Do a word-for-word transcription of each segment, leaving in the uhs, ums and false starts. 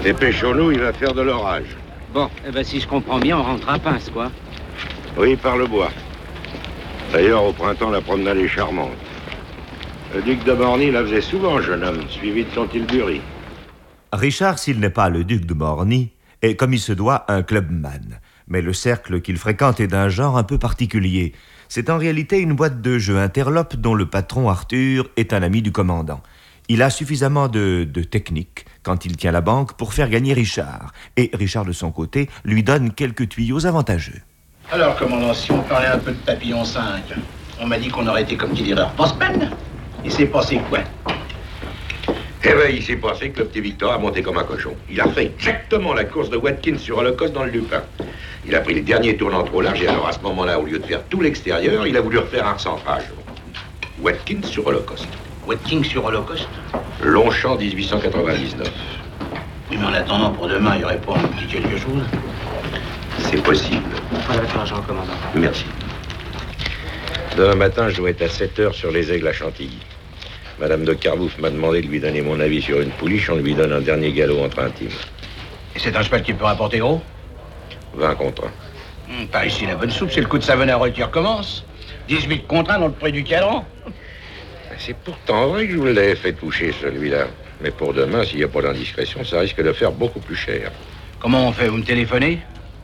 Dépêchons-nous, il va faire de l'orage. Bon, eh ben, si je comprends bien, on rentre à Pince, quoi. Oui, par le bois. D'ailleurs, au printemps, la promenade est charmante. Le duc de Morny la faisait souvent, jeune homme, suivi de son tilbury. Richard, s'il n'est pas le duc de Morny, est, comme il se doit, un clubman. Mais le cercle qu'il fréquente est d'un genre un peu particulier. C'est en réalité une boîte de jeux interlope dont le patron Arthur est un ami du commandant. Il a suffisamment de, de technique, quand il tient la banque, pour faire gagner Richard. Et Richard, de son côté, lui donne quelques tuyaux avantageux. Alors, commandant, si on parlait un peu de Papillon cinq, on m'a dit qu'on aurait été, comme qui dirait, post-man. Il s'est passé quoi? Eh ben, il s'est passé que le petit Victor a monté comme un cochon. Il a fait exactement la course de Watkins sur Holocauste dans le Lupin. Il a pris les derniers tournants trop larges et alors à ce moment-là, au lieu de faire tout l'extérieur, il a voulu refaire un recentrage. Watkins sur Holocauste. Watkins sur Holocauste? Longchamp dix-huit cent quatre-vingt-dix-neuf. Oui, mais en attendant, pour demain, il n'y aurait pas un petit quelque chose? C'est possible. Voilà votre argent, commandant. Merci. Demain matin, je dois être à sept heures sur les Aigles à Chantilly. Madame de Carbouf m'a demandé de lui donner mon avis sur une pouliche. On lui donne un dernier galop entre intimes. Et c'est un cheval qui peut rapporter gros? vingt contre un. Hum, par ici, la bonne soupe, c'est le coup de Savenarol qui recommence. dix-huit contre un dans le prix du cadran. C'est pourtant vrai que je vous l'avais fait toucher, celui-là. Mais pour demain, s'il n'y a pas d'indiscrétion, ça risque de faire beaucoup plus cher. Comment on fait? Vous me téléphonez?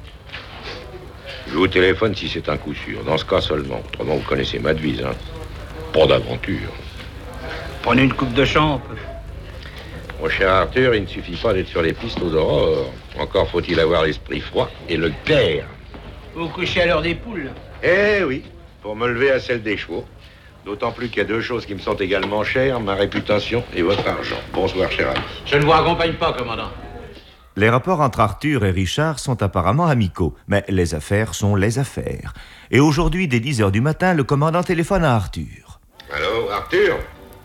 Je vous téléphone si c'est un coup sûr. Dans ce cas seulement. Autrement, vous connaissez ma devise, hein. Pas d'aventure. Prenez une coupe de champ. Mon cher Arthur, il ne suffit pas d'être sur les pistes aux aurores. Encore faut-il avoir l'esprit froid et le cœur. Vous vous couchez à l'heure des poules? Eh oui, pour me lever à celle des chevaux. D'autant plus qu'il y a deux choses qui me sont également chères, ma réputation et votre argent. Bonsoir, cher ami. Je ne vous accompagne pas, commandant. Les rapports entre Arthur et Richard sont apparemment amicaux, mais les affaires sont les affaires. Et aujourd'hui, dès dix heures du matin, le commandant téléphone à Arthur. Allô, Arthur?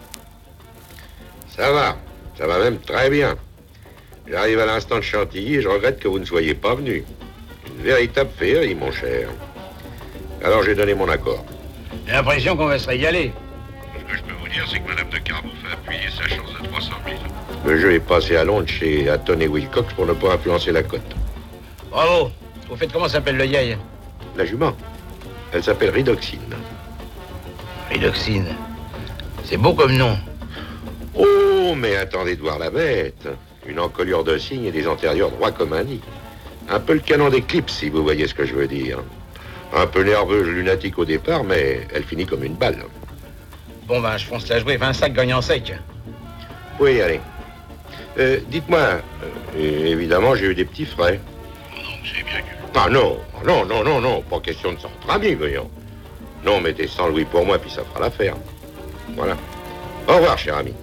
Ça va, ça va même très bien. J'arrive à l'instant de Chantilly et je regrette que vous ne soyez pas venu. Une véritable féerie, mon cher. Alors j'ai donné mon accord. J'ai l'impression qu'on va se régaler. Ce que je peux vous dire, c'est que Madame de Carbouf a appuyé sa chance de trois cent mille. Le jeu est passé à Londres chez Hatton et Wilcox pour ne pas influencer la cote. Bravo. Vous faites comment s'appelle le yei? La jument. Elle s'appelle Ridoxine. Ridoxine. C'est beau comme nom. Oh, mais attendez de voir la bête. Une encolure de cygne et des antérieurs droits comme un nid. Un peu le canon d'Eclipse, si vous voyez ce que je veux dire. Un peu nerveuse, lunatique au départ, mais elle finit comme une balle. Bon, ben, je fonce la jouer, vingt sacs gagnant sec. Oui, allez. Euh, dites-moi, euh, évidemment, j'ai eu des petits frais. Non, c'est bien que... Ah non, non, non, non, non, pas question de s'en amis, voyons. Non, mettez cent louis pour moi, puis ça fera l'affaire. Voilà. Au revoir, cher ami.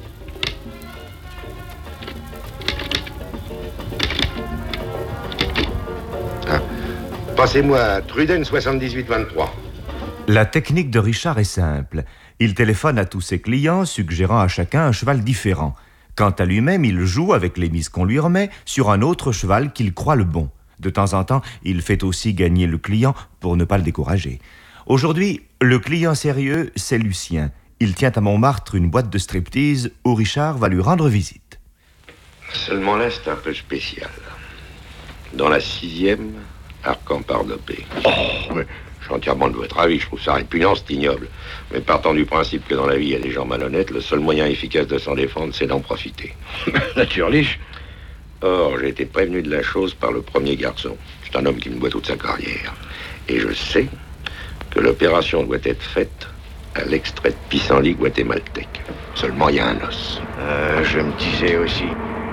Ah. Passez-moi Truden soixante-dix-huit vingt-trois. La technique de Richard est simple. Il téléphone à tous ses clients, suggérant à chacun un cheval différent. Quant à lui-même, il joue avec les mises qu'on lui remet sur un autre cheval qu'il croit le bon. De temps en temps, il fait aussi gagner le client pour ne pas le décourager. Aujourd'hui, le client sérieux, c'est Lucien. Il tient à Montmartre une boîte de striptease où Richard va lui rendre visite. Seulement là, c'est un peu spécial. Dans la sixième, arc en pardopé. Oh, mais je suis entièrement de votre avis. Je trouve ça répugnant, c'est ignoble. Mais partant du principe que dans la vie, il y a des gens malhonnêtes, le seul moyen efficace de s'en défendre, c'est d'en profiter. Naturlich. Or, j'ai été prévenu de la chose par le premier garçon. C'est un homme qui me doit toute sa carrière. Et je sais que l'opération doit être faite à l'extrait de pissenlit guatémaltèque. Seulement, il y a un os. Euh, je me disais aussi.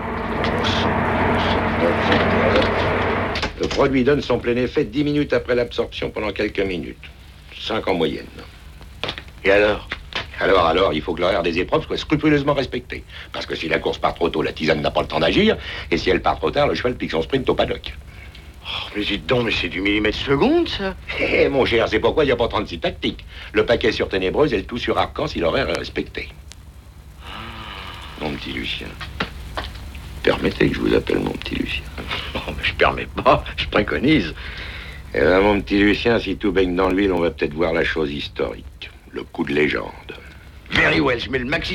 Le produit donne son plein effet dix minutes après l'absorption pendant quelques minutes. cinq en moyenne. Et alors? Alors, alors, il faut que l'horaire des épreuves soit scrupuleusement respecté. Parce que si la course part trop tôt, la tisane n'a pas le temps d'agir. Et si elle part trop tard, le cheval pique son sprint au paddock. Oh, mais dites donc, mais c'est du millimètre seconde, ça. Hé, hey, mon cher, c'est pourquoi il n'y a pas trente-six tactiques. Le paquet sur Ténébreuse et le tout sur Arcan si l'horaire est respecté. Mon petit Lucien. Permettez que je vous appelle mon petit Lucien. Oh, mais je permets pas, je préconise. Eh bien, mon petit Lucien, si tout baigne dans l'huile, on va peut-être voir la chose historique. Le coup de légende. Very well, je mets le maxi